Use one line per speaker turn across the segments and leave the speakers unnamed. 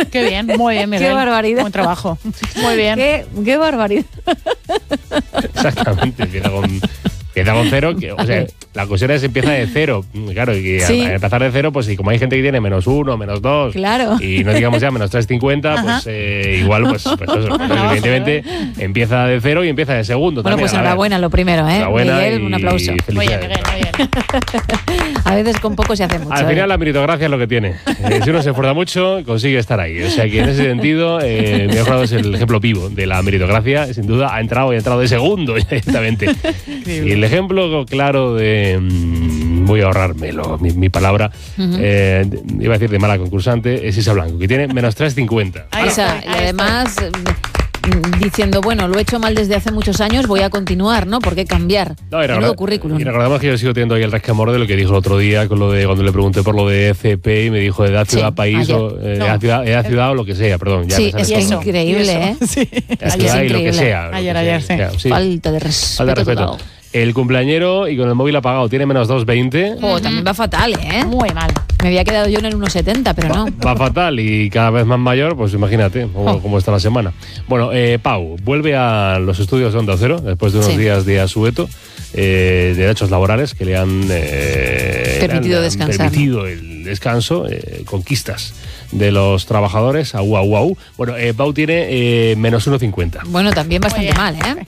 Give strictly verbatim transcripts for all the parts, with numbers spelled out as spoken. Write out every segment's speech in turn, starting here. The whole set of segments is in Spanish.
Qué bien, muy bien, Miguel.
Qué barbaridad.
Buen trabajo. Muy bien.
Qué, qué barbaridad.
Exactamente, empieza con, empieza con cero, que, o sea, la cuestión es empieza de cero, claro, y
Sí.
al, al empezar de cero, pues y como hay gente que tiene menos uno, menos dos,
Claro.
y no digamos ya menos tres cincuenta, pues eh, igual, pues, pues, eso, pues, evidentemente empieza de cero y empieza de segundo.
Bueno,
también,
pues
a ver.
enhorabuena, lo primero, ¿eh?
Enhorabuena
Miguel,
y
un aplauso.
Muy bien,
felicidades.
Miguel, muy bien.
A veces con poco se hace mucho.
Al
¿eh?
final la meritocracia es lo que tiene. Eh, si uno se esfuerza mucho, consigue estar ahí. O sea que en ese sentido, eh, Miguel Jurado es el ejemplo vivo de la meritocracia. Sin duda ha entrado y ha entrado de segundo directamente. Y el ejemplo claro de... mmm, voy a ahorrármelo, mi, mi palabra.
Ujú.
eh, iba a decir de mala concursante, es Isa Blanco, que tiene menos tres cincuenta.
Ahí
Esa,
está,
y
ahí
además mm, diciendo, bueno, lo he hecho mal desde hace muchos años, voy a continuar, ¿no? ¿Por qué cambiar?
No, y
Menudo
recordad-
currículum.
Y recordamos que yo sigo teniendo ahí el resquemor de lo que dijo el otro día con lo de cuando le pregunté por lo de E C P y me dijo edad, ciudad,
Sí,
país
ayer.
o eh,
No.
edad, ciudad, edad, ciudad o lo que sea, perdón. Ya
Sí,
me sale
es
todo.
que
eso,
increíble,
y eso.
¿eh?
Sí.
Edad,
es que
ciudad
es
y lo que
increíble.
sea. lo
Ayer,
que
ayer,
sea.
sí.
Ya, sí.
Falta de respeto.
Falta de respeto.
total.
El cumpleañero y con el móvil apagado tiene menos dos veinte.
Jo, también va fatal, ¿eh?
Muy mal.
Me había quedado yo en el uno setenta, pero no.
Va fatal y cada vez más mayor, pues imagínate cómo,
Oh.
cómo está la semana. Bueno, eh, Pau, vuelve a los estudios de Onda Cero después de unos
Sí.
días de asueto, eh, de derechos laborales que le han, eh,
Permitido
le han
descansar,
permitido el descanso, eh, conquistas de los trabajadores, au, au, au. Bueno, eh, Pau tiene eh, menos uno cincuenta.
Bueno, también bastante
bien.
mal, ¿eh?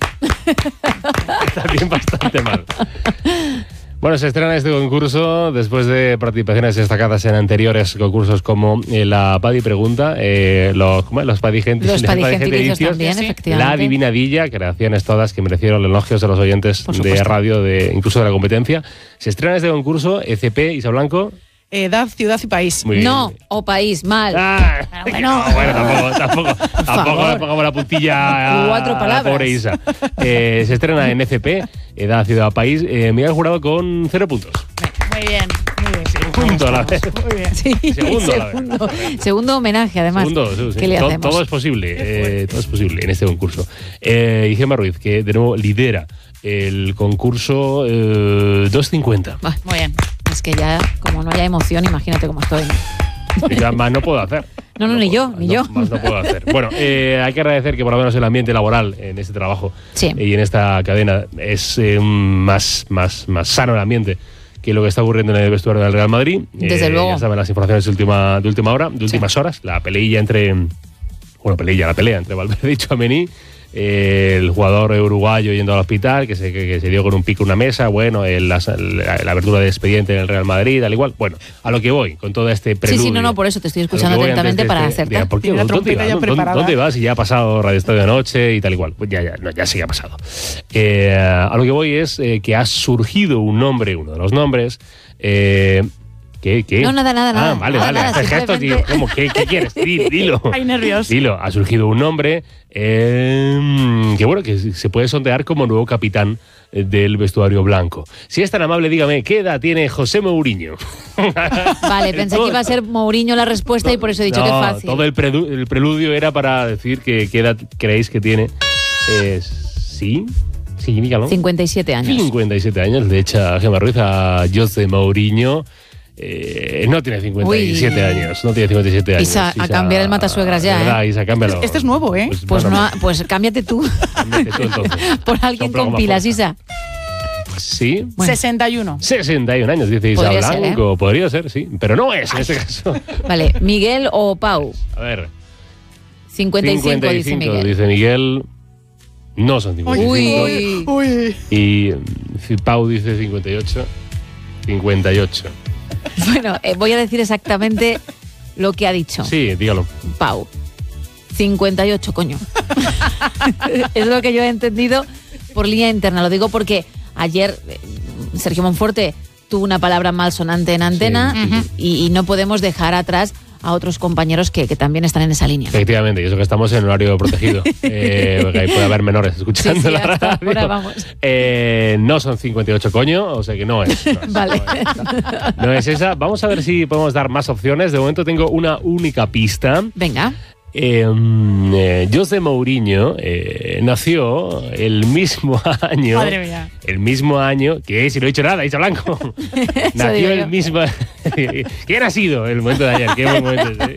También bastante mal. Bueno, se estrena este concurso después de participaciones destacadas en anteriores concursos como eh, la Padi Pregunta, eh, los, ¿cómo es? los Padi Gente-
Los
los Padi
padigentilicios
Gentilicios,
también,
sí.
efectivamente.
la Divinadilla, creaciones todas que merecieron elogios de los oyentes
Por
de
supuesto.
radio, de incluso de la competencia. Se estrena este concurso, E C P, Isa Blanco.
Edad, ciudad y país.
Muy bien.
No, o país, mal.
Ah,
bueno.
no, bueno, tampoco, tampoco, tampoco
favor.
le pongamos la puntilla a,
Cuatro
a la
palabras.
pobre Isa. Eh, se estrena en F P, Edad, Ciudad, País. Eh, Miguel Jurado con cero puntos.
Muy bien, muy bien.
Punto a la vez.
Muy bien.
Sí,
Segundo, la
segundo, segundo homenaje, además.
Segundo, sí, sí.
¿Qué le
To-
hacemos?
Todo es posible, eh, todo es posible en este concurso. Eh, y Gemma Ruiz, que de nuevo lidera el concurso eh, doscientos cincuenta.
Bah,
Muy bien.
es que ya, como no haya emoción, imagínate cómo estoy.
Ya más no puedo hacer.
No, no, ni yo,
puedo-
ni
no,
yo.
Más no puedo hacer. Bueno, eh, hay que agradecer que por lo menos el ambiente laboral en este trabajo
Sí.
y en esta cadena es eh, más, más, más sano el ambiente que lo que está ocurriendo en el vestuario del Real Madrid.
Desde
Eh,
luego.
Ya saben las informaciones de última, de última hora, de últimas horas, la peleilla entre, bueno, peleilla, la pelea entre Valverde y Tchouaméni. Eh, el jugador uruguayo yendo al hospital, que se, que, que se dio con un pico en una mesa, bueno, el- la, la- la abertura de expediente en el Real Madrid, al igual. Bueno, a lo que voy, con todo este
Sí,
preludio.
sí, no, no, por eso te estoy
A lo que
escuchando
voy antes
atentamente
de
para
este-
acertar.
Mira, ¿por qué?
Tiene la
¿Dónde,
trompeta
vas?
ya
¿Dónde-
preparada.
¿Dónde vas? Y ya ha pasado Radio Estadio de Noche y tal igual. Pues ya, ya, no, ya sí que ha pasado. Eh, a lo que voy es eh, que ha surgido un nombre, uno de los nombres. Eh, ¿Qué? ¿Qué?
No, nada, nada,
Ah,
nada.
vale,
Nada,
vale.
nada,
Haces gestos, tío.
simplemente-
¿Cómo? ¿Qué, ¿Qué quieres? Di- Dilo.
Hay nervios.
Dilo, ha surgido un nombre eh, que bueno, que se puede sondear como nuevo capitán eh, del vestuario blanco. Si es tan amable, dígame, ¿qué edad tiene José Mourinho?
Vale, pensé que iba a ser Mourinho la respuesta y por eso he dicho
No,
que fácil.
todo el, predu- el preludio era para decir que qué edad creéis que tiene. Eh, sí, sí, dígalo.
cincuenta y siete años.
cincuenta y siete años, le echa Gemma Ruiz a José Mourinho. Eh, no tiene cincuenta y siete
Uy.
años, no tiene cincuenta y siete años.
Isa, a cambiar el matasuegras ya,
¿Verdad,
¿eh?
Isa, cámbialo.
Este es nuevo, ¿eh?
Pues,
bueno,
no, ha- pues cámbiate tú
cámbiate tú, entonces.
por alguien
Sopla
con
como
pilas,
fuerza.
Isa.
Pues sí.
Bueno.
sesenta y uno.
sesenta y un años, dice Isa
Podría ser,
Blanco. Podría ser, sí. Pero no es en este caso.
Vale, Miguel o Pau.
A ver.
cincuenta y cinco,
cincuenta y
dice
cinco,
Miguel.
dice Miguel. No son cincuenta y cinco.
Uy.
Uy.
Y mm, Pau dice cincuenta y ocho. cincuenta y ocho.
Bueno, eh, voy a decir exactamente lo que ha dicho
Sí, dígalo.
Pau. cincuenta y ocho, coño. Es lo que yo he entendido por línea interna. Lo digo porque ayer eh, Sergio Monforte tuvo una palabra malsonante en antena
Sí.
y, y no podemos dejar atrás a otros compañeros que, que también están en esa línea.
Efectivamente, y eso que estamos en horario protegido. Eh, porque ahí puede haber menores escuchando
Sí, sí,
la
hasta
radio.
ahora vamos.
Eh, no son cincuenta y ocho, coño, o sea que no es. No es,
Vale.
no es, no es esa. Vamos a ver si podemos dar más opciones. De momento tengo una única pista.
Venga.
Eh, eh, José Mourinho eh, nació el mismo año.
Madre mía.
El mismo año que, si no he dicho nada, Isa Blanco.
digo
Nació
yo.
el mismo. ¿Quién ha sido el momento de ayer? Qué buen momento. ¿Sí?